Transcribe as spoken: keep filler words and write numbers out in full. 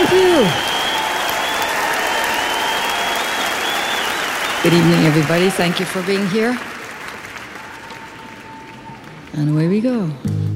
Thank you. Good evening, everybody. Thank you for being here. And away we go.